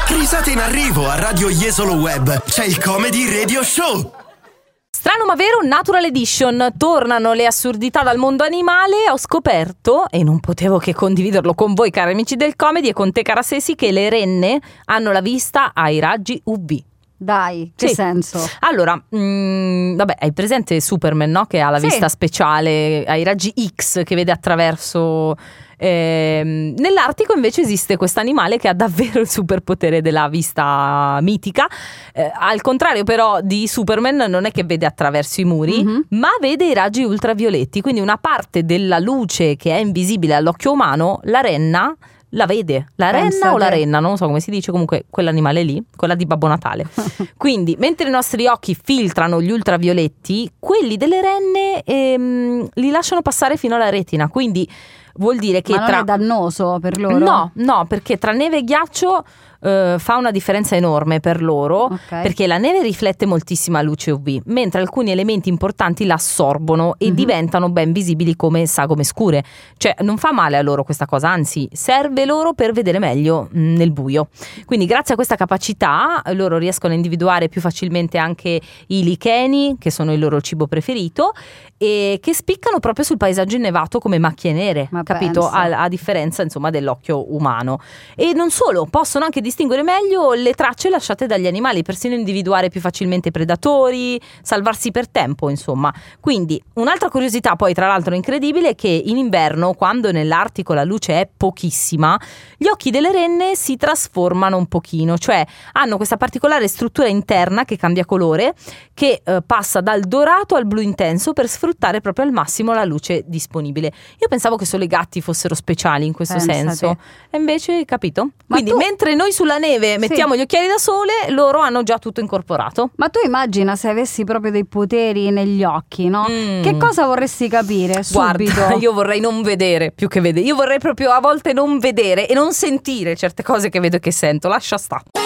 Risate in arrivo a Radio Jesolo Web. C'è il Comedy Radio Show. Strano ma vero, Natural Edition. Tornano le assurdità dal mondo animale. Ho scoperto, e non potevo che condividerlo con voi cari amici del Comedy e con te cara Sesi, che le renne hanno la vista ai raggi UV. Dai, che senso? Allora, vabbè, hai presente Superman, no? Che ha la vista speciale ai raggi X che vede attraverso. Nell'Artico invece esiste questo animale che ha davvero il superpotere della vista mitica, al contrario però di Superman non è che vede attraverso i muri, ma vede i raggi ultravioletti, quindi una parte della luce che è invisibile all'occhio umano la renna la vede, la renna o la renna, non so come si dice, comunque quell'animale lì, quella di Babbo Natale. Quindi mentre i nostri occhi filtrano gli ultravioletti, quelli delle renne li lasciano passare fino alla retina, quindi vuol dire che non è dannoso per loro? No, perché tra neve e ghiaccio fa una differenza enorme per loro, perché la neve riflette moltissima luce UV, mentre alcuni elementi importanti la assorbono e diventano ben visibili come sagome scure. Cioè non fa male a loro questa cosa, anzi serve loro per vedere meglio nel buio. Quindi grazie a questa capacità loro riescono a individuare più facilmente anche i licheni, che sono il loro cibo preferito, e che spiccano proprio sul paesaggio innevato come macchie nere, capito? A differenza insomma dell'occhio umano. E non solo, possono anche distinguere meglio le tracce lasciate dagli animali, persino individuare più facilmente i predatori, salvarsi per tempo, insomma. Quindi un'altra curiosità poi tra l'altro incredibile è che in inverno, quando nell'Artico la luce è pochissima, gli occhi delle renne si trasformano un pochino, cioè hanno questa particolare struttura interna che cambia colore, che passa dal dorato al blu intenso per sfruttare proprio al massimo la luce disponibile. Io pensavo che solo i gatti fossero speciali in questo senso, e invece, capito? Quindi mentre noi sulla neve mettiamo gli occhiali da sole, loro hanno già tutto incorporato. Ma tu immagina se avessi proprio dei poteri negli occhi, no? Che cosa vorresti capire subito? Guarda, io vorrei non vedere più che vedere. Io vorrei proprio a volte non vedere e non sentire certe cose che vedo e che sento. Lascia sta.